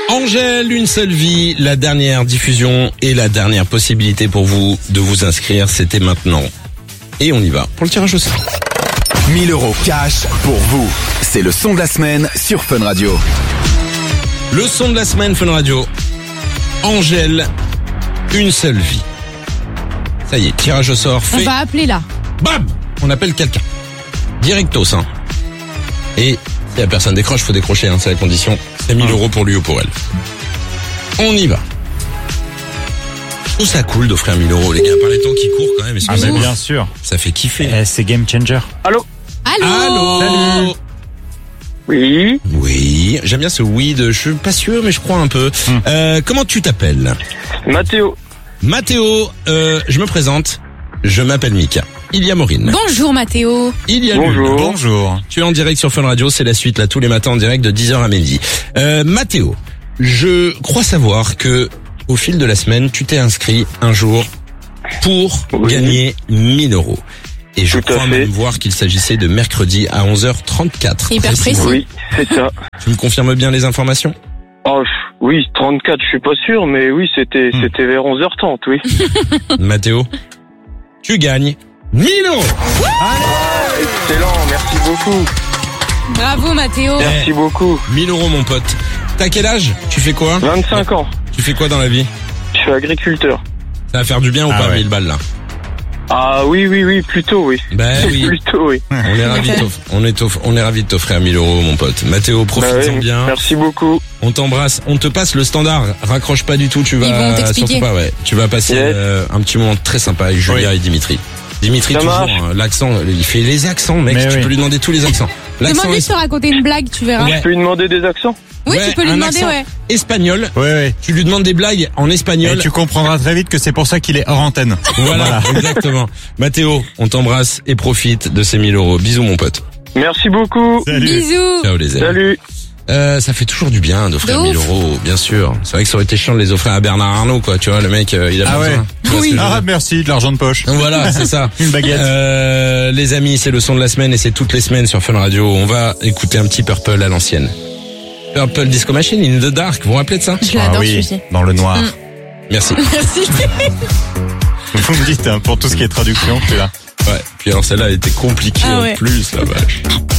Angèle, une seule vie, la dernière diffusion et la dernière possibilité pour vous de vous inscrire, c'était maintenant. Et on y va pour le tirage au sort. 1000 € cash pour vous. C'est le son de la semaine sur Fun Radio. Le son de la semaine Fun Radio. Angèle, une seule vie. Ça y est, tirage au sort fait. On va appeler là. Bam! On appelle quelqu'un. Directos, hein. Et si la personne décroche, faut décrocher, hein, c'est la condition. C'est 1000 € pour lui ou pour elle. On y va. Je trouve ça cool d'offrir 1000 €, les gars, par les temps qui courent quand même. Ah mais bien sûr. Ça fait kiffer. C'est Game Changer. Allô. Allô. Oui, Oui, j'aime bien ce oui de je suis pas sûr mais je crois un peu. Comment tu t'appelles? Mathéo. Mathéo, je me présente. Je m'appelle Mika. Il y a Maureen. Bonjour Mathéo. Il y a Bonjour. Lune. Bonjour. Tu es en direct sur Fun Radio, c'est la suite là tous les matins en direct de 10h à midi. Mathéo, je crois savoir que au fil de la semaine, tu t'es inscrit un jour pour gagner 1000 €. Et je Tout à crois fait. même voir qu'il s'agissait de mercredi à 11h34. Hyper précis. Oui, c'est ça. Tu me confirmes bien les informations? Oh, oui, 34, je suis pas sûr, mais oui, c'était vers 11h30, oui. Mathéo, tu gagnes 1000 €. Excellent, merci beaucoup. Bravo Mathéo. Merci beaucoup. 1000 € mon pote. T'as quel âge? Tu fais quoi? 25 ans. Tu fais quoi dans la vie? Je suis agriculteur. Ça va faire du bien ou Ah pas, ouais. 1000 balles là? Ah oui, plutôt, oui. Ben oui. Plutôt, oui. On est ravis de t'offrir 1000 € mon pote. Mathéo, Bah profites-en oui, bien. merci beaucoup. On t'embrasse. On te passe le standard. Raccroche pas du tout. Tu vas Ils vont t'expliquer. surtout pas. Ouais. Tu vas passer Yes. un petit moment très sympa avec Julia et Dimitri. Dimitri Ça toujours. marche. L'accent. Il fait les accents, mec. Mais Tu oui. peux lui demander tous les accents. Demande-lui de te raconter une blague, tu verras. Ouais. Je peux lui demander des accents? Oui, Ouais, tu peux lui un demander, accent ouais. espagnol. Ouais. Tu lui demandes des blagues en Et espagnol. tu comprendras très vite que c'est pour ça qu'il est hors antenne. Voilà, exactement. Mathéo, on t'embrasse et profite de ces 1000 €. Bisous mon pote. Merci beaucoup. Salut. Bisous. Ciao les amis. Salut. Ça fait toujours du bien d'offrir De 1000 ouf. €, bien sûr. C'est vrai que ça aurait été chiant de les offrir à Bernard Arnault, quoi. Tu vois, le mec, il a Ah pas ouais. besoin. Tu vois ce que je veux Ah dire. merci, de l'argent de poche. Voilà, c'est ça. Une baguette. Les amis, c'est le son de la semaine et c'est toutes les semaines sur Fun Radio. On va écouter un petit Purple à l'ancienne. Purple Disco Machine, In the Dark. Vous vous rappelez de ça? Je l'adore oui, celui-ci. dans le noir. Merci. Merci. Vous me dites, hein, pour tout ce qui est traduction, je suis là. Ouais. Puis alors celle-là, elle était compliquée Ah en ouais. plus, la vache.